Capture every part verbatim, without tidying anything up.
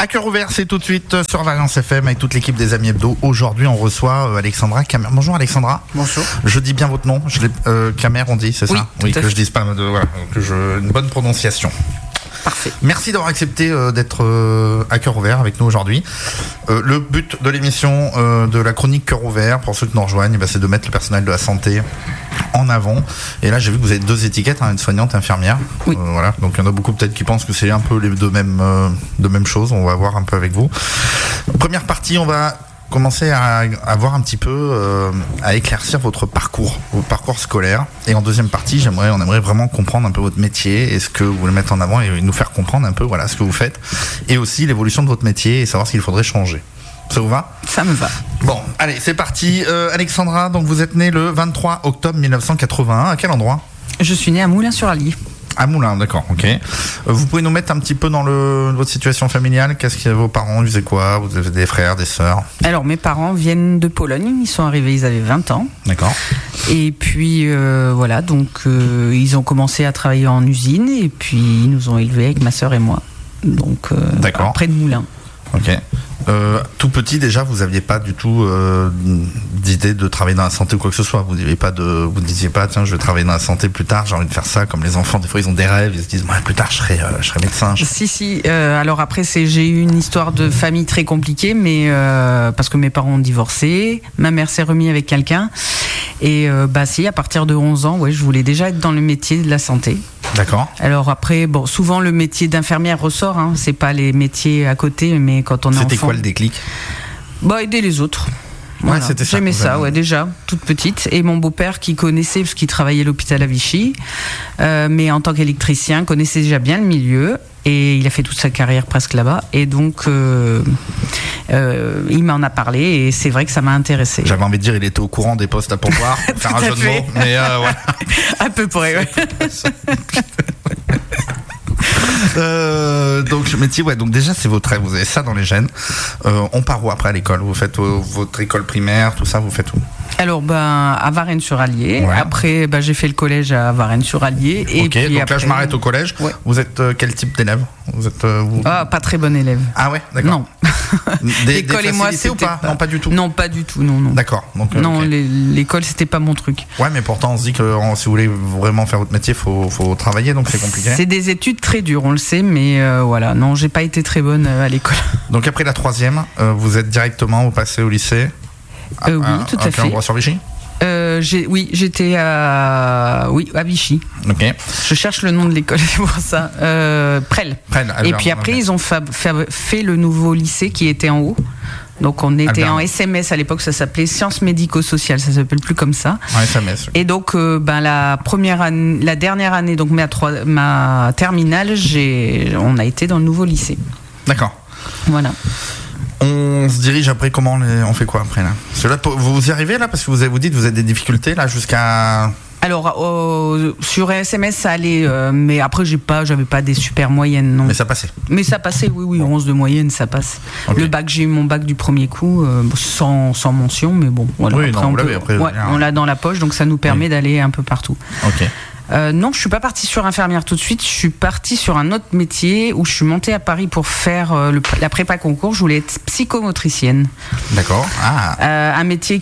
À cœur ouvert, c'est tout de suite sur Valence F M avec toute l'équipe des Amis Hebdo. Aujourd'hui, on reçoit Alexandra Camer. Bonjour Alexandra. Bonjour. Je dis bien votre nom. Je l'ai, euh, Camer, on dit, c'est oui, ça? Oui, que fait. je dise pas de, voilà, que je, une bonne prononciation. Parfait. Merci d'avoir accepté euh, d'être euh, à cœur ouvert avec nous aujourd'hui. Euh, le but de l'émission euh, de la chronique Cœur ouvert, pour ceux qui nous rejoignent, bah, c'est de mettre le personnel de la santé en avant. Et là, j'ai vu que vous avez deux étiquettes, hein, une soignante et infirmière. Oui. Euh, voilà. Donc, il y en a beaucoup peut-être qui pensent que c'est un peu les deux mêmes, euh, de mêmes choses. On va voir un peu avec vous. Première partie, on va commencer à, à voir un petit peu, euh, à éclaircir votre parcours, votre parcours scolaire. Et en deuxième partie, j'aimerais, on aimerait vraiment comprendre un peu votre métier et ce que vous voulez mettre en avant et nous faire comprendre un peu, voilà, ce que vous faites et aussi l'évolution de votre métier et savoir ce qu'il faudrait changer. Ça vous va ? Ça me va. Bon, allez, c'est parti. Euh, Alexandra, donc vous êtes née le vingt-trois octobre mille neuf cent quatre-vingt-un. À quel endroit ? Je suis née à Moulins-sur-Allier. À Moulins, d'accord, ok. Euh, vous pouvez nous mettre un petit peu dans le, votre situation familiale ? Qu'est-ce que vos parents, ils faisaient quoi ? Vous avez des frères, des sœurs ? Alors, mes parents viennent de Pologne. Ils sont arrivés, ils avaient vingt ans. D'accord. Et puis, euh, voilà, donc euh, ils ont commencé à travailler en usine et puis ils nous ont élevés avec ma sœur et moi. Donc, euh, D'accord. près de Moulins. Ok. Euh, tout petit déjà, vous n'aviez pas du tout euh, d'idée de travailler dans la santé ou quoi que ce soit. Vous n'aviez pas de, vous ne disiez pas tiens, je vais travailler dans la santé plus tard. J'ai envie de faire ça. Comme les enfants, des fois, ils ont des rêves. Ils se disent ouais, plus tard, je serai, euh, je serai médecin. Je... Si si. Euh, alors après, c'est j'ai eu une histoire de famille très compliquée, mais euh, parce que mes parents ont divorcé, ma mère s'est remise avec quelqu'un, et euh, bah si, à partir de onze ans, ouais, je voulais déjà être dans le métier de la santé. D'accord. Alors après, bon, souvent le métier d'infirmière ressort, hein, c'est pas les métiers à côté, mais quand on est enfant. C'était quoi le déclic ? Bah, aider les autres. Voilà. Ouais, c'était ça. J'aimais ça, avez... ouais, déjà, toute petite. Et mon beau-père qui connaissait, parce qu'il travaillait à l'hôpital à Vichy, euh, mais en tant qu'électricien, connaissait déjà bien le milieu. Et il a fait toute sa carrière presque là-bas. Et donc, euh, euh, il m'en a parlé et c'est vrai que ça m'a intéressé. J'avais envie de dire, il était au courant des postes à pourvoir, pour faire un jeu de mots. Mais euh, voilà. À peu près, ouais. Euh, donc je me dis ouais, donc déjà c'est votre rêve, vous avez ça dans les gènes. Euh, on part où après à l'école ? Vous faites euh, votre école primaire, tout ça, vous faites où ? Alors ben à Varennes-sur-Allier. Ouais. Après ben, j'ai fait le collège à Varennes-sur-Allier. Et ok, puis donc après... là je m'arrête au collège. Ouais. Vous êtes euh, quel type d'élève ? Vous êtes euh, vous... Ah, pas très bon élève. Ah ouais, d'accord. Non. Des, l'école des et moi c'était ou pas, pas Non, pas du tout. Non, pas du tout, non, non. D'accord. Donc, non, okay. les, l'école c'était pas mon truc. Ouais, mais pourtant on se dit que si vous voulez vraiment faire votre métier, faut faut travailler, donc c'est compliqué. C'est des études très dures, on le sait, mais euh, voilà, non, j'ai pas été très bonne euh, à l'école. Donc après la troisième, euh, vous êtes directement, vous passez au lycée. Euh, oui, à, tout à, à fait. Quel endroit sur Vichy ? Euh, j'ai, oui, j'étais à, oui, à Vichy. Ok. Je cherche le nom de l'école, c'est pour ça. Euh, Presles. Presles. Et puis après, okay. ils ont fa- fa- fait le nouveau lycée qui était en haut. Donc on était Albert. En S M S à l'époque, ça s'appelait Sciences médico-sociales, ça s'appelle plus comme ça. En S M S. Okay. Et donc euh, ben la première année, la dernière année, donc ma, trois, ma terminale, j'ai, on a été dans le nouveau lycée. D'accord. Voilà. On se dirige après comment les... on fait quoi après là ? Parce que là, vous y arrivez là parce que vous avez, vous dites vous avez des difficultés là jusqu'à. Alors euh, sur S M S ça allait, euh, mais après j'ai pas, j'avais pas des super moyennes non. Mais ça passait. Mais ça passait, oui oui, bon. onze de moyenne ça passe. Okay. Le bac, j'ai eu mon bac du premier coup, euh, sans, sans mention, mais bon voilà. Oui, après, non, on, vous peut, l'avez, après, ouais, on l'a dans la poche, donc ça nous permet oui. d'aller un peu partout. Ok. Euh, non, je suis pas partie sur infirmière tout de suite. Je suis partie sur un autre métier où je suis montée à Paris pour faire euh, le, la prépa concours. Je voulais être psychomotricienne. D'accord. Ah. Euh, un métier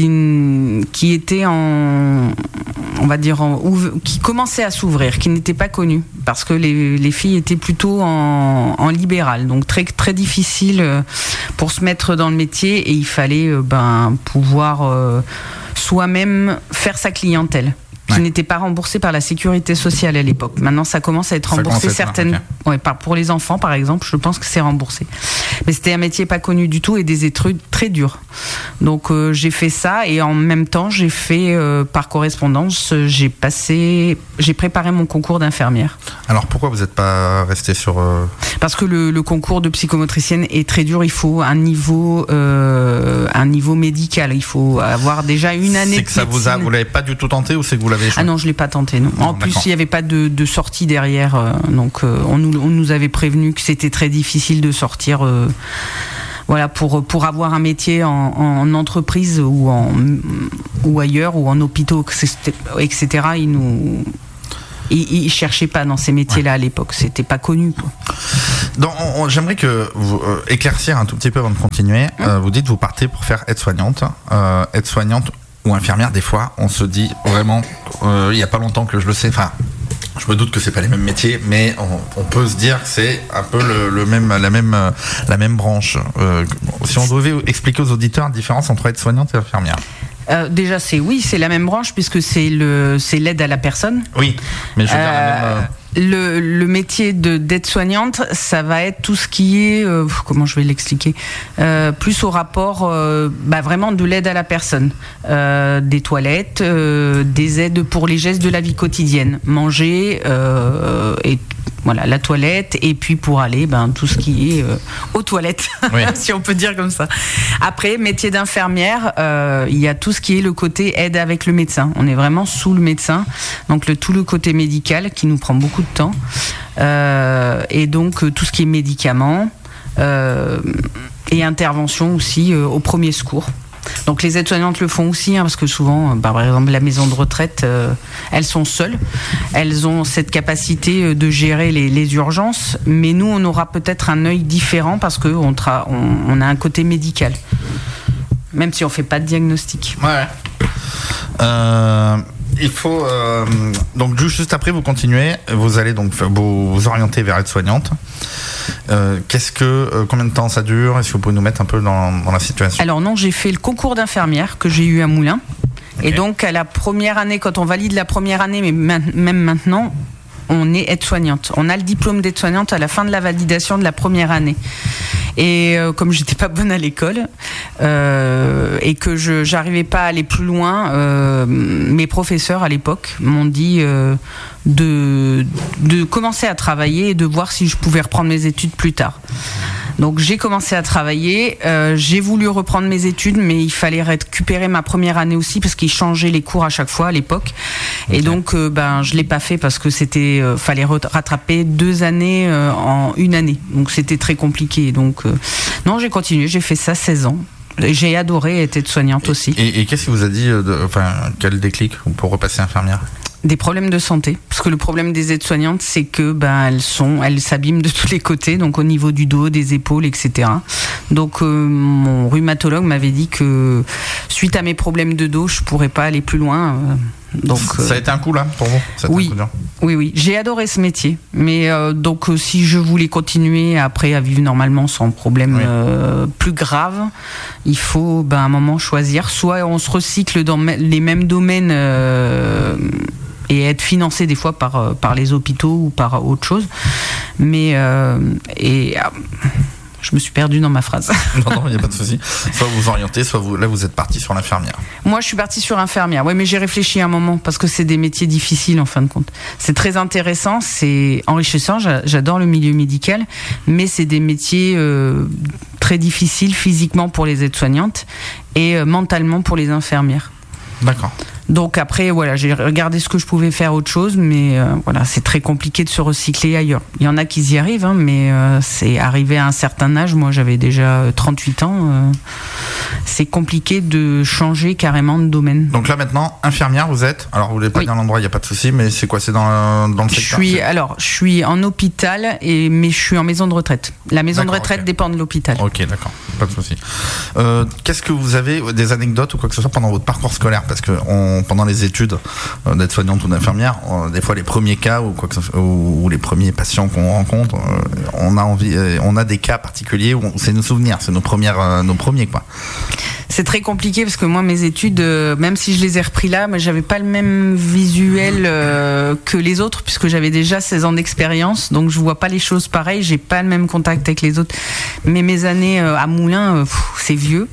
qui qui était en, on va dire, en, qui commençait à s'ouvrir, qui n'était pas connu parce que les, les filles étaient plutôt en, en libéral, donc très très difficile pour se mettre dans le métier et il fallait euh, ben pouvoir euh, soi-même faire sa clientèle. Qui ouais. n'était pas remboursé par la sécurité sociale à l'époque. Maintenant, ça commence à être remboursé. Certaines, okay. ouais, par, pour les enfants, par exemple, je pense que c'est remboursé. Mais c'était un métier pas connu du tout et des études très dures. Donc, euh, j'ai fait ça et en même temps, j'ai fait euh, par correspondance, j'ai passé, j'ai préparé mon concours d'infirmière. Alors, pourquoi vous n'êtes pas resté sur euh... Parce que le, le concours de psychomotricienne est très dur. Il faut un niveau, euh, un niveau médical. Il faut avoir déjà une année. C'est que de ça vous a, vous l'avez pas du tout tenté ou c'est que vous l'avez échoué ? Ah non, je l'ai pas tenté. Non. En non, plus, il n'y avait pas de, de sortie derrière, euh, donc euh, on, nous, on nous avait prévenu que c'était très difficile de sortir. Euh, voilà, pour pour avoir un métier en, en entreprise ou en ou ailleurs ou en hôpitaux, et cetera. Ils nous Ils, ils cherchaient pas dans ces métiers-là à l'époque, c'était pas connu, quoi. Dans, on, on, j'aimerais que vous euh, éclaircir un tout petit peu avant de continuer. Mmh. Euh, vous dites vous partez pour faire aide-soignante, euh, aide-soignante ou infirmière. Des fois, on se dit vraiment, euh, il y a pas longtemps que je le sais. Enfin, je me doute que c'est pas les mêmes métiers, mais on, on peut se dire que c'est un peu le, le même, la même, la même branche. Euh, si on devait expliquer aux auditeurs la différence entre aide-soignante et infirmière. Euh, déjà, c'est oui, c'est la même branche puisque c'est le, c'est l'aide à la personne. Oui, mais je veux dire euh, la même. Euh... Le, le métier de d'aide-soignante, ça va être tout ce qui est, euh, comment je vais l'expliquer, euh, plus au rapport, euh, bah vraiment de l'aide à la personne, euh, des toilettes, euh, des aides pour les gestes de la vie quotidienne, manger euh, et voilà la toilette, et puis pour aller, ben tout ce qui est euh, aux toilettes, oui. si on peut dire comme ça. Après, métier d'infirmière, euh, il y a tout ce qui est le côté aide avec le médecin. On est vraiment sous le médecin, donc le tout le côté médical qui nous prend beaucoup de temps, euh, et donc tout ce qui est médicaments euh, et intervention aussi euh, au premier secours. Donc les aides-soignantes le font aussi, hein, parce que souvent, bah, par exemple, la maison de retraite, euh, elles sont seules. Elles ont cette capacité de gérer les, les urgences, mais nous, on aura peut-être un œil différent parce qu'on tra- on, on a un côté médical, même si on ne fait pas de diagnostic. Ouais. Euh... Il faut euh, donc juste après vous continuez, vous allez donc vous, vous orienter vers aide-soignante. Euh, qu'est-ce que euh, combien de temps ça dure? Est-ce que vous pouvez nous mettre un peu dans, dans la situation? Alors non, j'ai fait le concours d'infirmière que j'ai eu à Moulins. Okay. Et donc à la première année, quand on valide la première année, mais ma- même maintenant, on est aide-soignante. On a le diplôme d'aide-soignante à la fin de la validation de la première année. Et euh, comme j'étais pas bonne à l'école euh, et que je j'arrivais pas à aller plus loin, euh, mes professeurs à l'époque m'ont dit euh, de de commencer à travailler et de voir si je pouvais reprendre mes études plus tard. Donc j'ai commencé à travailler, euh, j'ai voulu reprendre mes études, mais il fallait récupérer ma première année aussi parce qu'ils changeaient les cours à chaque fois à l'époque. Okay. Et donc euh, ben je l'ai pas fait parce que c'était euh, fallait rattraper deux années euh, en une année. Donc c'était très compliqué. Donc euh, non, j'ai continué, j'ai fait ça seize ans. J'ai adoré être aide-soignante aussi. Et, et qu'est-ce qui vous a dit, de, enfin quel déclic pour repasser infirmière? Des problèmes de santé, parce que le problème des aides-soignantes, c'est que ben elles sont, elles s'abîment de tous les côtés, donc au niveau du dos, des épaules, et cetera. Donc euh, mon rhumatologue m'avait dit que suite à mes problèmes de dos, je pourrais pas aller plus loin. Euh, donc ça euh, a été un coup là pour vous? Ça a été oui, un coup dur. oui, oui. J'ai adoré ce métier, mais euh, donc euh, si je voulais continuer après à vivre normalement sans problème oui. euh, plus grave, il faut ben à un moment choisir. Soit on se recycle dans les mêmes domaines. Euh, et être financé des fois par, par les hôpitaux ou par autre chose. Mais euh, et, euh, je me suis perdue dans ma phrase. Non, non, il n'y a pas de souci. Soit vous vous orientez, soit vous, là vous êtes parti sur l'infirmière. Moi je suis partie sur infirmière, oui, mais j'ai réfléchi un moment parce que c'est des métiers difficiles en fin de compte. C'est très intéressant, c'est enrichissant, j'adore le milieu médical, mais c'est des métiers euh, très difficiles physiquement pour les aides-soignantes et euh, mentalement pour les infirmières. D'accord. Donc après, voilà, j'ai regardé ce que je pouvais faire autre chose, mais euh, voilà, c'est très compliqué de se recycler ailleurs. Il y en a qui y arrivent, hein, mais euh, c'est arrivé à un certain âge. Moi, j'avais déjà trente-huit ans. Euh, c'est compliqué de changer carrément de domaine. Donc là, maintenant, infirmière, vous êtes. Alors, vous voulez pas oui. dire l'endroit, il n'y a pas de souci, mais c'est quoi? C'est dans, dans le secteur? Je suis, alors, je suis en hôpital, et, mais je suis en maison de retraite. La maison d'accord, de retraite okay. dépend de l'hôpital. Ok, d'accord, pas de souci. Euh, qu'est-ce que vous avez, des anecdotes ou quoi que ce soit pendant votre parcours scolaire? Parce que on, pendant les études euh, d'aide-soignante ou d'infirmière, euh, des fois les premiers cas ou quoi que ce soit, ou, ou les premiers patients qu'on rencontre, euh, on a envie, euh, on a des cas particuliers où on, c'est nos souvenirs, c'est nos premières, euh, nos premiers quoi. C'est très compliqué parce que moi mes études, euh, même si je les ai repris là, mais j'avais pas le même visuel euh, que les autres puisque j'avais déjà seize ans d'expérience, donc je vois pas les choses pareilles, j'ai pas le même contact avec les autres. Mais mes années euh, à Moulins, euh, pff, c'est vieux.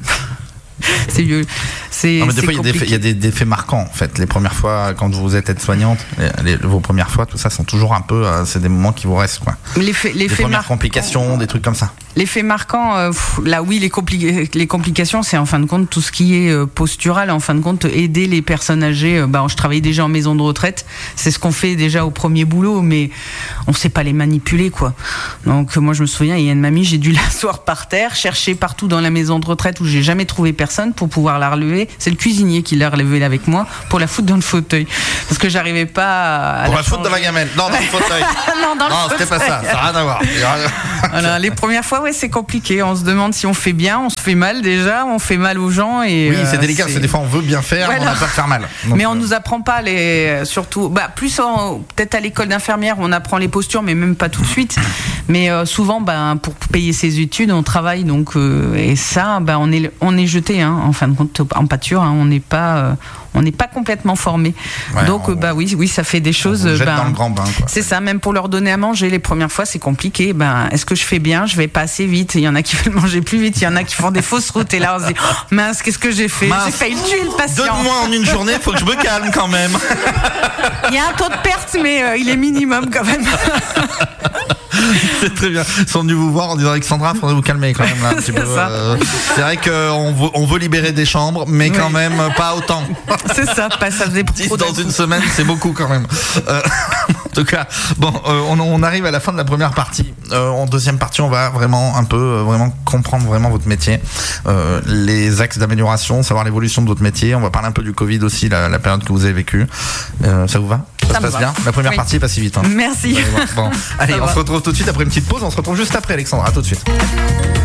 C'est vieux. C'est, non, mais des c'est fois, il y a des, des faits marquants, en fait. Les premières fois, quand vous êtes aide-soignante, les, les, vos premières fois, tout ça, sont toujours un peu, euh, c'est des moments qui vous restent, quoi. Les faits, les des faits premières marquants, complications, des trucs comme ça. L'effet marquant, euh, pff, là oui, les, compli- les complications, c'est en fin de compte tout ce qui est euh, postural. En fin de compte, aider les personnes âgées. Euh, bah, je travaillais déjà en maison de retraite. C'est ce qu'on fait déjà au premier boulot, mais on sait pas les manipuler, quoi. Donc moi, je me souviens, il y a une mamie, j'ai dû l'asseoir par terre, chercher partout dans la maison de retraite où j'ai jamais trouvé personne pour pouvoir la relever. C'est le cuisinier qui l'a relevée avec moi pour la foutre dans le fauteuil, parce que j'arrivais pas à pour la, la foutre dans la gamelle, non, dans le fauteuil. non, dans non, le c'était pas ça. Ça n'a rien à voir. Voilà, les premières fois, ouais, c'est compliqué. On se demande si on fait bien, on se fait mal déjà, on fait mal aux gens et oui, c'est euh, délicat. C'est... Parce que des fois, on veut bien faire, voilà. Mais on a peur de faire mal. Donc, mais on euh... nous apprend pas les, surtout, bah plus en, peut-être à l'école d'infirmière, on apprend les postures, mais même pas tout de suite. Mais euh, souvent, bah, pour payer ses études, on travaille, donc euh, et ça, bah, on est, on est jeté, hein, en fin de compte, en pâture, hein, on n'est pas. Euh, on n'est pas complètement formé. Ouais, donc on, bah oui, oui, ça fait des choses. On jette ben, dans le grand bain, quoi. C'est ça, même pour leur donner à manger les premières fois, c'est compliqué. Ben, est-ce que je fais bien? Je vais pas assez vite. Il y en a qui veulent manger plus vite, il y en a qui font des fausses routes. Et là, on se dit oh, mince, qu'est-ce que j'ai fait? Mince. J'ai failli tuer le patient. Donne-moi en une journée, faut que je me calme quand même. Il y a un taux de perte, mais euh, il est minimum quand même. C'est très bien. Ils sont venus vous voir en disant Alexandra, faudrait vous calmer quand même là, un petit peu. Euh, c'est vrai qu'on veut, on veut libérer des chambres, mais oui. quand même pas autant. C'est ça, pas ça faisait dix dans une semaine, c'est beaucoup quand même. Euh, en tout cas, bon, euh, on, on arrive à la fin de la première partie. Euh, en deuxième partie, on va vraiment un peu, euh, vraiment comprendre vraiment votre métier, euh, les axes d'amélioration, savoir l'évolution de votre métier. On va parler un peu du Covid aussi, la, la période que vous avez vécue. Euh, ça vous va? Ça, ça se passe va. bien? La première oui. partie est pas si vite. Hein. Merci. Bon, allez, ça on va. se retrouve tout de suite après une petite pause. On se retrouve juste après, Alexandra. À tout de suite.